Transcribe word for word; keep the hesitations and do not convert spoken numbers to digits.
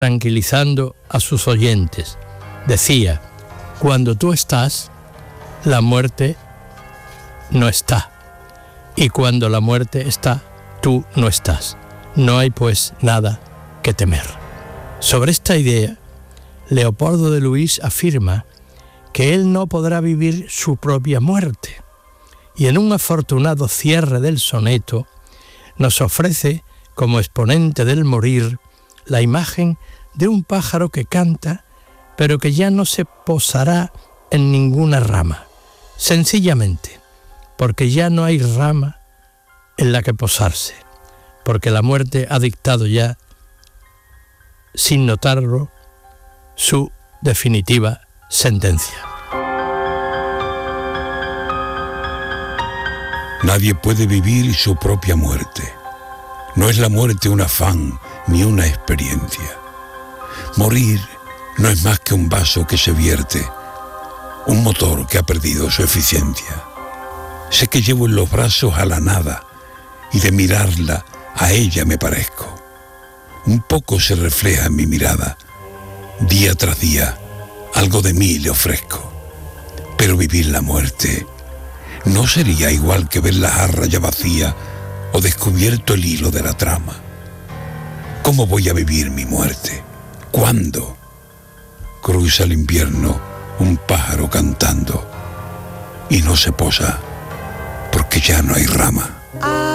tranquilizando a sus oyentes. Decía: cuando tú estás, la muerte no está. Y cuando la muerte está, tú no estás. No hay pues nada que temer. Sobre esta idea, Leopoldo de Luis afirma que él no podrá vivir su propia muerte. Y en un afortunado cierre del soneto, nos ofrece, como exponente del morir, la imagen de un pájaro que canta, pero que ya no se posará en ninguna rama, sencillamente porque ya no hay rama en la que posarse, porque la muerte ha dictado ya, sin notarlo, su definitiva sentencia. Nadie puede vivir su propia muerte. No es la muerte un afán ni una experiencia. Morir no es más que un vaso que se vierte, un motor que ha perdido su eficiencia. Sé que llevo en los brazos a la nada y de mirarla a ella me parezco. Un poco se refleja en mi mirada. Día tras día algo de mí le ofrezco. Pero vivir la muerte no sería igual que ver la jarra ya vacía o descubierto el hilo de la trama. ¿Cómo voy a vivir mi muerte? ¿Cuándo? Cruza el invierno un pájaro cantando y no se posa porque ya no hay rama.